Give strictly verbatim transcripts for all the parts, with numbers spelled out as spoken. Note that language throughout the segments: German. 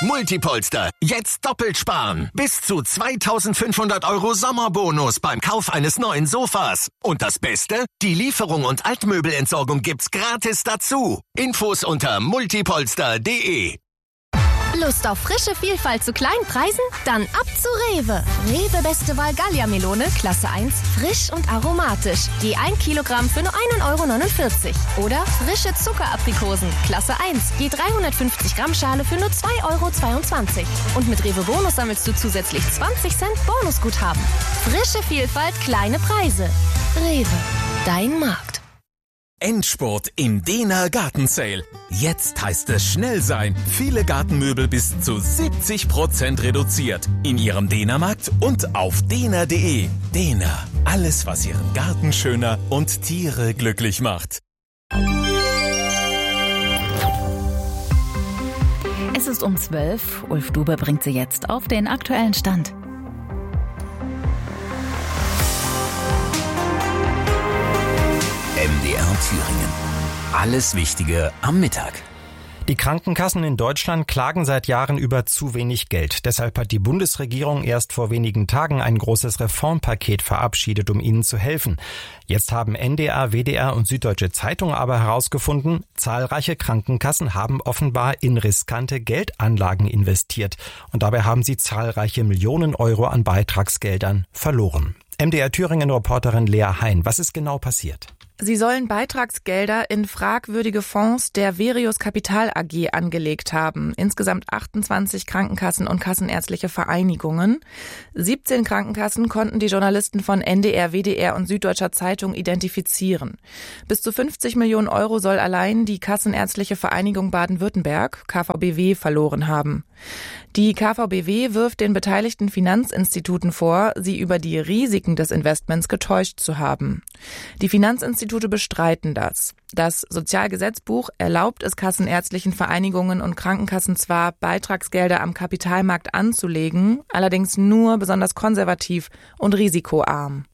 Multipolster, jetzt doppelt sparen. Bis zu zweitausendfünfhundert Euro Sommerbonus beim Kauf eines neuen Sofas. Und das Beste? Die Lieferung und Altmöbelentsorgung gibt's gratis dazu. Infos unter multipolster punkt de. Lust auf frische Vielfalt zu kleinen Preisen? Dann ab zu Rewe. Rewe Beste Wahl Gallia-Melone, Klasse eins, frisch und aromatisch. Je ein Kilogramm für nur ein Euro neunundvierzig. Oder frische Zuckeraprikosen, Klasse eins, je dreihundertfünfzig Gramm Schale für nur zwei Euro zweiundzwanzig. Und mit Rewe Bonus sammelst du zusätzlich zwanzig Cent Bonusguthaben. Frische Vielfalt, kleine Preise. Rewe, dein Markt. Endspurt im Dehner Gartensale. Jetzt heißt es schnell sein. Viele Gartenmöbel bis zu siebzig Prozent reduziert. In Ihrem Dehnermarkt und auf dehner punkt de. Dehner. Alles, was Ihren Garten schöner und Tiere glücklich macht. Es ist um zwölf. Ulf Dube bringt Sie jetzt auf den aktuellen Stand. M D R Thüringen. Alles Wichtige am Mittag. Die Krankenkassen in Deutschland klagen seit Jahren über zu wenig Geld. Deshalb hat die Bundesregierung erst vor wenigen Tagen ein großes Reformpaket verabschiedet, um ihnen zu helfen. Jetzt haben N D R, W D R und Süddeutsche Zeitung aber herausgefunden, zahlreiche Krankenkassen haben offenbar in riskante Geldanlagen investiert. Und dabei haben sie zahlreiche Millionen Euro an Beitragsgeldern verloren. M D R Thüringen-Reporterin Lea Hein, was ist genau passiert? Sie sollen Beitragsgelder in fragwürdige Fonds der Verius Kapital A G angelegt haben. Insgesamt achtundzwanzig Krankenkassen und kassenärztliche Vereinigungen. siebzehn Krankenkassen konnten die Journalisten von N D R, W D R und Süddeutscher Zeitung identifizieren. Bis zu fünfzig Millionen Euro soll allein die Kassenärztliche Vereinigung Baden-Württemberg, K V B W, verloren haben. Die K V B W wirft den beteiligten Finanzinstituten vor, sie über die Risiken des Investments getäuscht zu haben. Die Finanzinstitute bestreiten das. Das Sozialgesetzbuch erlaubt es kassenärztlichen Vereinigungen und Krankenkassen zwar, Beitragsgelder am Kapitalmarkt anzulegen, allerdings nur besonders konservativ und risikoarm.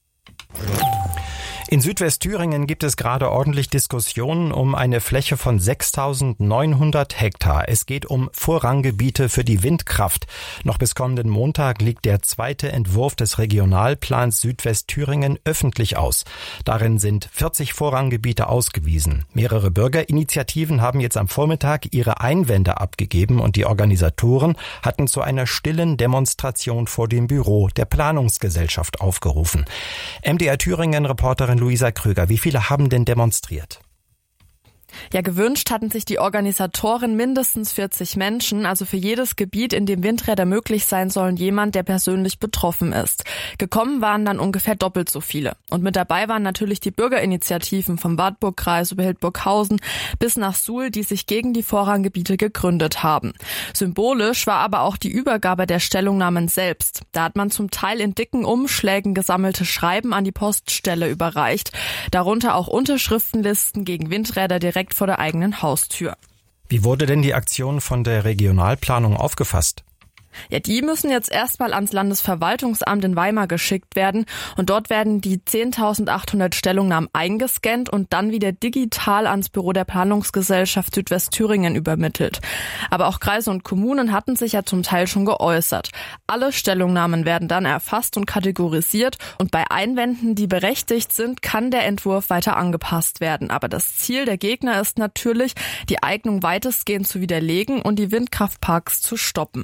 In Südwestthüringen gibt es gerade ordentlich Diskussionen um eine Fläche von sechstausendneunhundert Hektar. Es geht um Vorranggebiete für die Windkraft. Noch bis kommenden Montag liegt der zweite Entwurf des Regionalplans Südwestthüringen öffentlich aus. Darin sind vierzig Vorranggebiete ausgewiesen. Mehrere Bürgerinitiativen haben jetzt am Vormittag ihre Einwände abgegeben und die Organisatoren hatten zu einer stillen Demonstration vor dem Büro der Planungsgesellschaft aufgerufen. M D R Thüringen-Reporterin Luisa Krüger, wie viele haben denn demonstriert? Ja, gewünscht hatten sich die Organisatoren mindestens vierzig Menschen, also für jedes Gebiet, in dem Windräder möglich sein sollen, jemand, der persönlich betroffen ist. Gekommen waren dann ungefähr doppelt so viele. Und mit dabei waren natürlich die Bürgerinitiativen vom Wartburgkreis über Hildburghausen bis nach Suhl, die sich gegen die Vorranggebiete gegründet haben. Symbolisch war aber auch die Übergabe der Stellungnahmen selbst. Da hat man zum Teil in dicken Umschlägen gesammelte Schreiben an die Poststelle überreicht, darunter auch Unterschriftenlisten gegen Windräder direkt vor der eigenen Haustür. Wie wurde denn die Aktion von der Regionalplanung aufgefasst? Ja, die müssen jetzt erstmal ans Landesverwaltungsamt in Weimar geschickt werden und dort werden die zehntausendachthundert Stellungnahmen eingescannt und dann wieder digital ans Büro der Planungsgesellschaft Südwestthüringen übermittelt. Aber auch Kreise und Kommunen hatten sich ja zum Teil schon geäußert. Alle Stellungnahmen werden dann erfasst und kategorisiert und bei Einwänden, die berechtigt sind, kann der Entwurf weiter angepasst werden. Aber das Ziel der Gegner ist natürlich, die Eignung weitestgehend zu widerlegen und die Windkraftparks zu stoppen.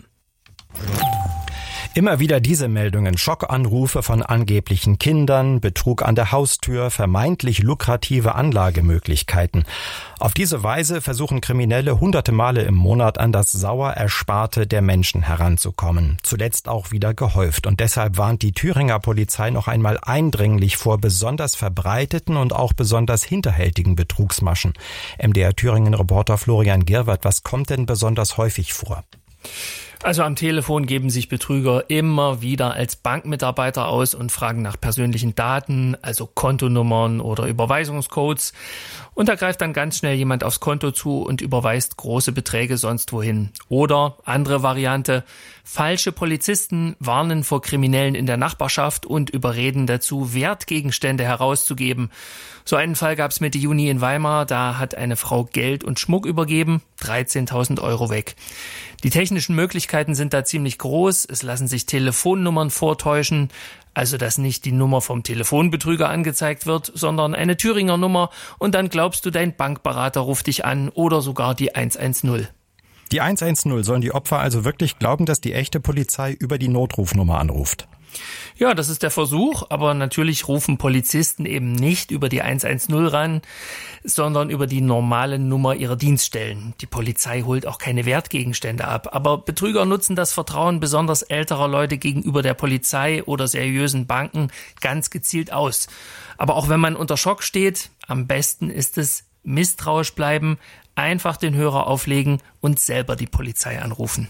Immer wieder diese Meldungen, Schockanrufe von angeblichen Kindern, Betrug an der Haustür, vermeintlich lukrative Anlagemöglichkeiten. Auf diese Weise versuchen Kriminelle hunderte Male im Monat an das sauer Ersparte der Menschen heranzukommen. Zuletzt auch wieder gehäuft. Und deshalb warnt die Thüringer Polizei noch einmal eindringlich vor besonders verbreiteten und auch besonders hinterhältigen Betrugsmaschen. M D R Thüringen-Reporter Florian Girwert, was kommt denn besonders häufig vor? Also am Telefon geben sich Betrüger immer wieder als Bankmitarbeiter aus und fragen nach persönlichen Daten, also Kontonummern oder Überweisungscodes. Und da greift dann ganz schnell jemand aufs Konto zu und überweist große Beträge sonst wohin. Oder, andere Variante, falsche Polizisten warnen vor Kriminellen in der Nachbarschaft und überreden dazu, Wertgegenstände herauszugeben. So einen Fall gab es Mitte Juni in Weimar, da hat eine Frau Geld und Schmuck übergeben, dreizehntausend Euro weg. Die technischen Möglichkeiten sind da ziemlich groß, es lassen sich Telefonnummern vortäuschen, also dass nicht die Nummer vom Telefonbetrüger angezeigt wird, sondern eine Thüringer Nummer und dann glaubst du, dein Bankberater ruft dich an oder sogar die hundertzehn. Die hundertzehn sollen die Opfer also wirklich glauben, dass die echte Polizei über die Notrufnummer anruft? Ja, das ist der Versuch, aber natürlich rufen Polizisten eben nicht über die hundertzehn ran, sondern über die normale Nummer ihrer Dienststellen. Die Polizei holt auch keine Wertgegenstände ab, aber Betrüger nutzen das Vertrauen besonders älterer Leute gegenüber der Polizei oder seriösen Banken ganz gezielt aus. Aber auch wenn man unter Schock steht, am besten ist es, misstrauisch bleiben, einfach den Hörer auflegen und selber die Polizei anrufen.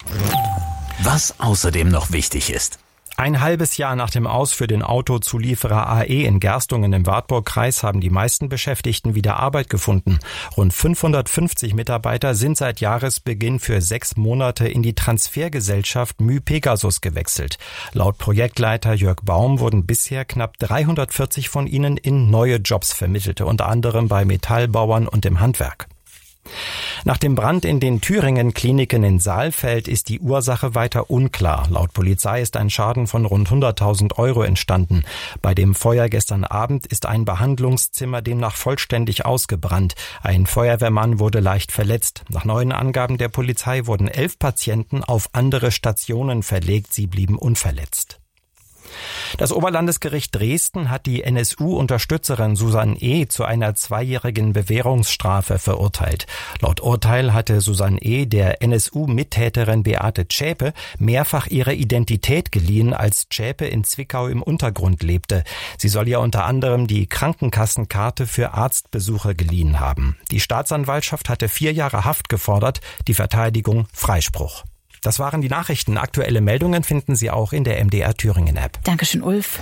Was außerdem noch wichtig ist. Ein halbes Jahr nach dem Aus für den Autozulieferer A E in Gerstungen im Wartburg-Kreis haben die meisten Beschäftigten wieder Arbeit gefunden. Rund fünfhundertfünfzig Mitarbeiter sind seit Jahresbeginn für sechs Monate in die Transfergesellschaft myPegasus gewechselt. Laut Projektleiter Jörg Baum wurden bisher knapp dreihundertvierzig von ihnen in neue Jobs vermittelte, unter anderem bei Metallbauern und im Handwerk. Nach dem Brand in den Thüringen-Kliniken in Saalfeld ist die Ursache weiter unklar. Laut Polizei ist ein Schaden von rund hunderttausend Euro entstanden. Bei dem Feuer gestern Abend ist ein Behandlungszimmer demnach vollständig ausgebrannt. Ein Feuerwehrmann wurde leicht verletzt. Nach neuen Angaben der Polizei wurden elf Patienten auf andere Stationen verlegt. Sie blieben unverletzt. Das Oberlandesgericht Dresden hat die N S U-Unterstützerin Susanne E. zu einer zweijährigen Bewährungsstrafe verurteilt. Laut Urteil hatte Susanne E. der N S U-Mittäterin Beate Zschäpe mehrfach ihre Identität geliehen, als Zschäpe in Zwickau im Untergrund lebte. Sie soll ihr unter anderem die Krankenkassenkarte für Arztbesuche geliehen haben. Die Staatsanwaltschaft hatte vier Jahre Haft gefordert, die Verteidigung Freispruch. Das waren die Nachrichten. Aktuelle Meldungen finden Sie auch in der M D R Thüringen App. Dankeschön, Ulf.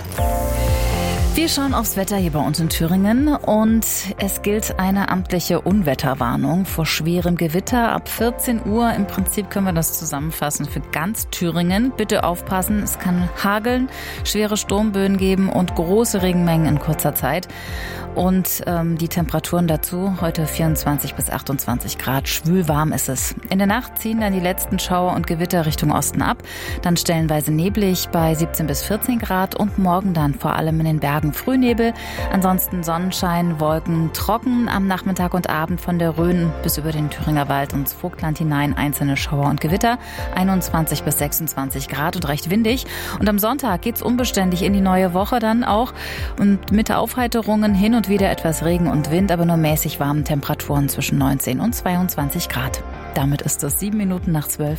Wir schauen aufs Wetter hier bei uns in Thüringen und es gilt eine amtliche Unwetterwarnung vor schwerem Gewitter ab vierzehn Uhr. Im Prinzip können wir das zusammenfassen für ganz Thüringen. Bitte aufpassen, es kann hageln, schwere Sturmböen geben und große Regenmengen in kurzer Zeit. Und ähm, die Temperaturen dazu, heute vierundzwanzig bis achtundzwanzig Grad, schwül warm ist es. In der Nacht ziehen dann die letzten Schauer und Gewitter Richtung Osten ab, dann stellenweise neblig bei siebzehn bis vierzehn Grad und morgen dann vor allem in den Bergen Frühnebel. Ansonsten Sonnenschein, Wolken, trocken am Nachmittag und Abend von der Rhön bis über den Thüringer Wald und ins Vogtland hinein einzelne Schauer und Gewitter, einundzwanzig bis sechsundzwanzig Grad und recht windig. Und am Sonntag geht's unbeständig in die neue Woche dann auch und mit Aufheiterungen hin und wieder etwas Regen und Wind, aber nur mäßig warmen Temperaturen zwischen neunzehn und zweiundzwanzig Grad. Damit ist es sieben Minuten nach zwölf.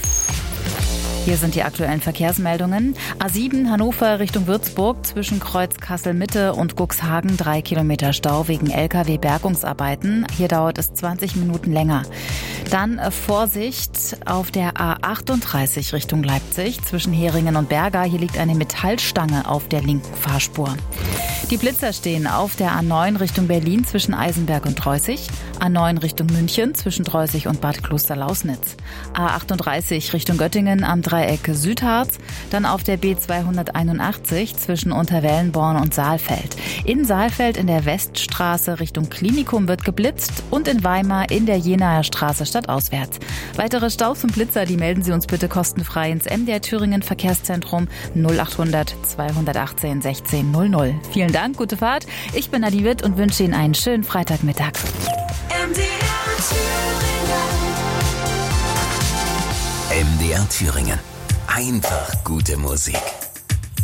Hier sind die aktuellen Verkehrsmeldungen. A sieben Hannover Richtung Würzburg zwischen Kreuz Kassel-Mitte und Cuxhagen drei Kilometer Stau wegen L K W-Bergungsarbeiten. Hier dauert es zwanzig Minuten länger. Dann Vorsicht auf der A achtunddreißig Richtung Leipzig zwischen Heringen und Berga. Hier liegt eine Metallstange auf der linken Fahrspur. Die Blitzer stehen auf der A neun Richtung Berlin zwischen Eisenberg und Dreußig. A neun Richtung München zwischen Dreußig und Bad Klosterlausnitz. A achtunddreißig Richtung Göttingen am Dreieck Südharz. Dann auf der B zweihunderteinundachtzig zwischen Unterwellenborn und Saalfeld. In Saalfeld in der Weststraße Richtung Klinikum wird geblitzt und in Weimar in der Jenaer Straße stadtauswärts. Weitere Staus und Blitzer, die melden Sie uns bitte kostenfrei ins M D R Thüringen Verkehrszentrum null achthundert zweihundertachtzehn sechzehn null null. Vielen Dank, gute Fahrt. Ich bin Adi Witt und wünsche Ihnen einen schönen Freitagmittag. M D R Thüringen. M D R Thüringen. Einfach gute Musik.